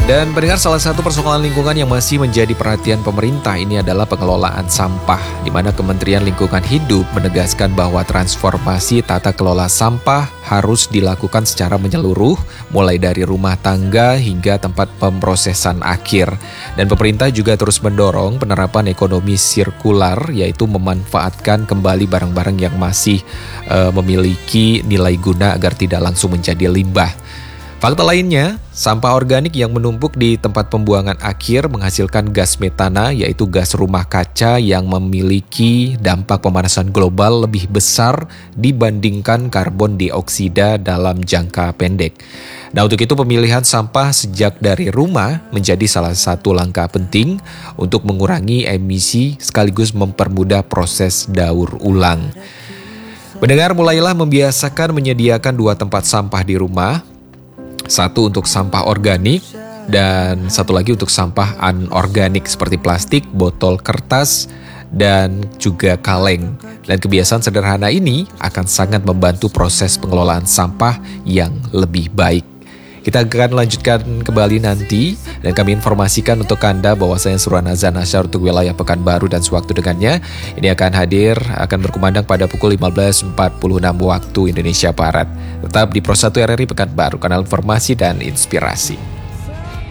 Dan pendengar, salah satu persoalan lingkungan yang masih menjadi perhatian pemerintah ini adalah pengelolaan sampah, di mana Kementerian Lingkungan Hidup menegaskan bahwa transformasi tata kelola sampah harus dilakukan secara menyeluruh, mulai dari rumah tangga hingga tempat pemrosesan akhir. Dan pemerintah juga terus mendorong penerapan ekonomi sirkular, yaitu memanfaatkan kembali barang-barang yang masih memiliki nilai guna agar tidak langsung menjadi limbah. Fakta lainnya, sampah organik yang menumpuk di tempat pembuangan akhir menghasilkan gas metana, yaitu gas rumah kaca yang memiliki dampak pemanasan global lebih besar dibandingkan karbon dioksida dalam jangka pendek. Nah, untuk itu pemilihan sampah sejak dari rumah menjadi salah satu langkah penting untuk mengurangi emisi sekaligus mempermudah proses daur ulang. Pendengar, mulailah membiasakan menyediakan 2 tempat sampah di rumah. Satu untuk sampah organik dan satu lagi untuk sampah anorganik seperti plastik, botol kertas, dan juga kaleng. Dan kebiasaan sederhana ini akan sangat membantu proses pengelolaan sampah yang lebih baik. Kita akan lanjutkan kembali nanti dan kami informasikan untuk Anda bahwasanya Suruhan Azan Asyar untuk wilayah Pekanbaru dan sewaktu dengannya ini akan berkumandang pada pukul 15.46 waktu Indonesia Barat. Tetap di Pro 1 RRI Pekanbaru, kanal informasi dan inspirasi.